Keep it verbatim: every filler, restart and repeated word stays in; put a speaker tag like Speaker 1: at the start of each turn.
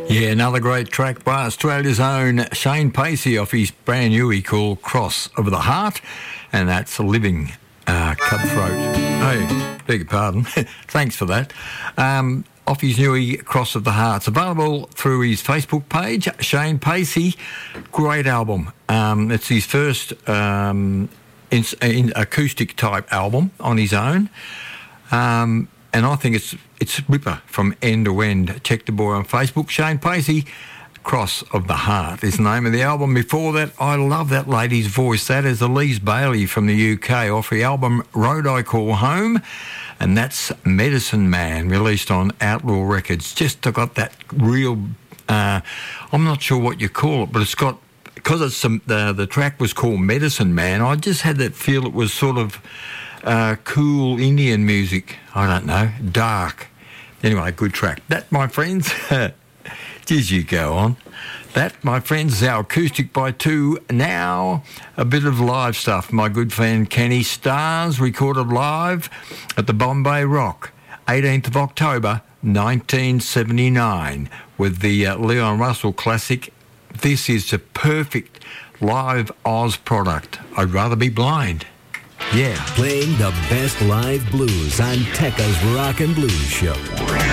Speaker 1: Yeah, another great track by Australia's own Shane Pacey off his brand new he called Cross of the Heart, and that's Living uh, Cutthroat. Hey, beg your pardon. Thanks for that. Um, off his new Cross of the Heart. It's available through his Facebook page, Shane Pacey. Great album. Um, it's his first um, in, in acoustic type album on his own. Um, and I think it's it's ripper from end to end. Check the boy on Facebook, Shane Pacey. Cross of the Heart is the name of the album. Before that, I love that lady's voice. That is Elise Bailey from the U K off the album Road I Call Home, and that's Medicine Man, released on Outlaw Records. Just got that real, uh, I'm not sure what you call it, but it's got, because it's some, the, the track was called Medicine Man, I just had that feel it was sort of uh, cool Indian music. I don't know, dark. Anyway, good track. That, my friends, as you go on. That, my friends, is our Acoustic by Two. Now, a bit of live stuff. My good friend Kenny Stars recorded live at the Bombay Rock, eighteenth of October, nineteen seventy-nine, with the uh, Leon Russell classic. This is a perfect live Oz product. I'd rather be blind. Yeah.
Speaker 2: Playing the best live blues on Tekka's Rock and Blues Show.